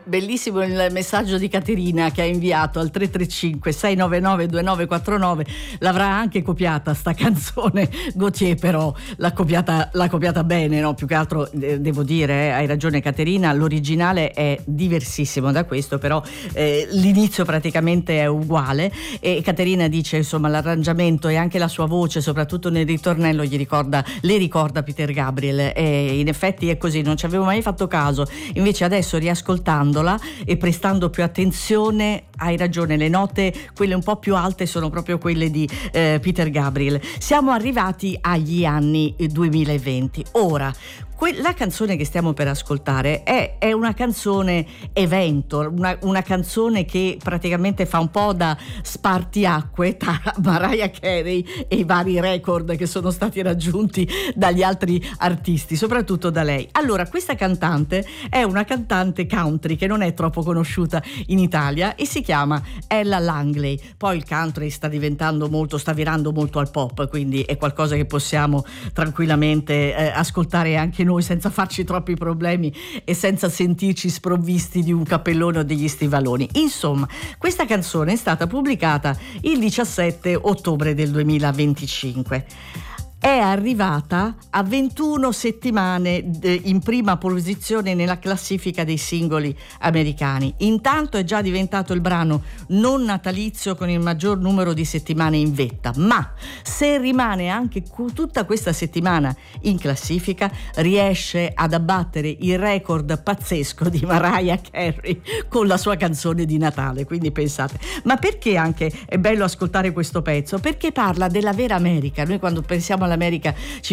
Bellissimo il messaggio di Caterina che ha inviato al 335 699 2949. L'avrà anche copiata sta canzone Gautier, però l'ha copiata bene, no? Più che altro devo dire, hai ragione Caterina, l'originale è diversissimo da questo, però l'inizio praticamente è uguale, e Caterina dice insomma l'arrangiamento e anche la sua voce, soprattutto nel ritornello, le ricorda Peter Gabriel, e in effetti è così, non ci avevo mai fatto caso, invece adesso riascoltandola e prestando più attenzione, hai ragione, le note quelle un po' più alte sono proprio quelle di Peter Gabriel. Siamo arrivati agli anni 2020. Ora, la canzone che stiamo per ascoltare è una canzone evento, una canzone che praticamente fa un po' da spartiacque tra Mariah Carey e i vari record che sono stati raggiunti dagli altri artisti, soprattutto da lei. Allora, questa cantante è una cantante country che non è troppo conosciuta in Italia e si chiama Ella Langley. Poi il country sta virando molto al pop, quindi è qualcosa che possiamo tranquillamente ascoltare anche noi senza farci troppi problemi e senza sentirci sprovvisti di un cappellone o degli stivaloni. Insomma, questa canzone è stata pubblicata il 17 ottobre del 2025. È arrivata a 21 settimane in prima posizione nella classifica dei singoli americani. Intanto è già diventato il brano non natalizio con il maggior numero di settimane in vetta, ma se rimane anche tutta questa settimana in classifica riesce ad abbattere il record pazzesco di Mariah Carey con la sua canzone di Natale. Quindi pensate, ma perché anche è bello ascoltare questo pezzo? Perché parla della vera America. Noi quando pensiamo all'America ci